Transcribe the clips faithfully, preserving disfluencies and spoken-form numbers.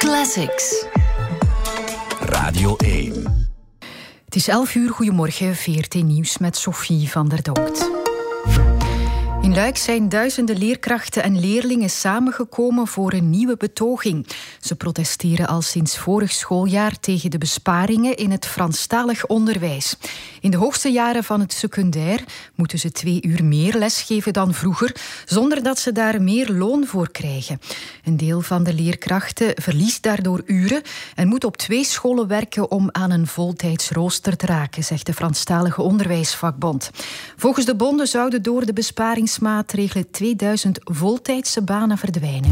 Classics. Radio één. Het is elf uur, goedemorgen, V R T Nieuws met Sophie van der Donkt. In Luik zijn duizenden leerkrachten en leerlingen samengekomen voor een nieuwe betoging. Ze protesteren al sinds vorig schooljaar tegen de besparingen in het Franstalig onderwijs. In de hoogste jaren van het secundair moeten ze twee uur meer lesgeven dan vroeger, zonder dat ze daar meer loon voor krijgen. Een deel van de leerkrachten verliest daardoor uren en moet op twee scholen werken om aan een voltijdsrooster te raken, zegt de Franstalige Onderwijsvakbond. Volgens de bonden zouden door de besparingsmaatregelen tweeduizend voltijdse banen verdwijnen.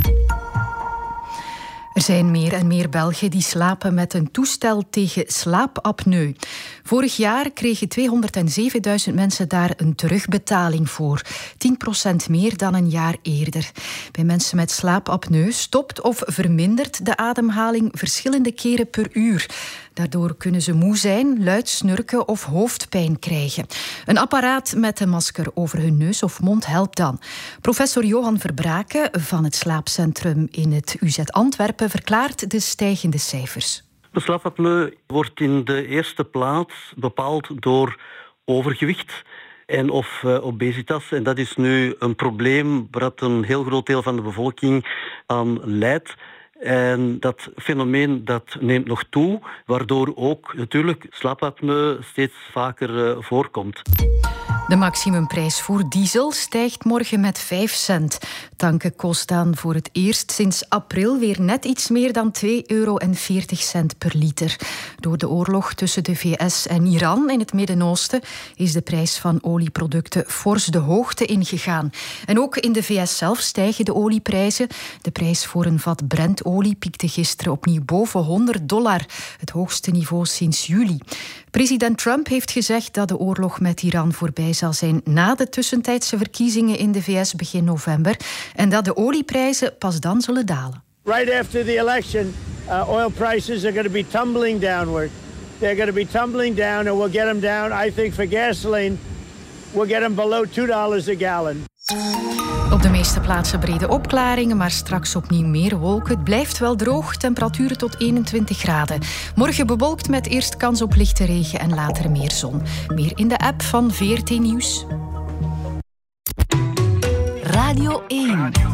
Er zijn meer en meer Belgen die slapen met een toestel tegen slaapapneu. Vorig jaar kregen tweehonderdzevenduizend mensen daar een terugbetaling voor. tien procent meer dan een jaar eerder. Bij mensen met slaapapneu stopt of vermindert de ademhaling verschillende keren per uur. Daardoor kunnen ze moe zijn, luid snurken of hoofdpijn krijgen. Een apparaat met een masker over hun neus of mond helpt dan. Professor Johan Verbraken van het slaapcentrum in het U Z Antwerpen verklaart de stijgende cijfers. De slaapapneu wordt in de eerste plaats bepaald door overgewicht en of uh, obesitas. En dat is nu een probleem waar een heel groot deel van de bevolking aan lijdt. En dat fenomeen dat neemt nog toe, waardoor ook natuurlijk slaapapneu steeds vaker uh, voorkomt. De maximumprijs voor diesel stijgt morgen met vijf cent. Tanken kost dan voor het eerst sinds april weer net iets meer dan twee euro en veertig cent per liter. Door de oorlog tussen de V S en Iran in het Midden-Oosten is de prijs van olieproducten fors de hoogte ingegaan. En ook in de V S zelf stijgen de olieprijzen. De prijs voor een vat Brentolie piekte gisteren opnieuw boven honderd dollar, het hoogste niveau sinds juli. President Trump heeft gezegd dat de oorlog met Iran voorbij zal zijn na de tussentijdse verkiezingen in de V S begin november en dat de olieprijzen pas dan zullen dalen. Right after the election, uh, oil prices are going to be tumbling downward. They're going to be tumbling down and we'll get them down. I think for gasoline, we'll get them below two dollars a gallon. Op de meeste plaatsen brede opklaringen, maar straks opnieuw meer wolken. Het blijft wel droog, temperaturen tot eenentwintig graden. Morgen bewolkt met eerst kans op lichte regen en later meer zon. Meer in de app van V R T Nieuws. Radio één.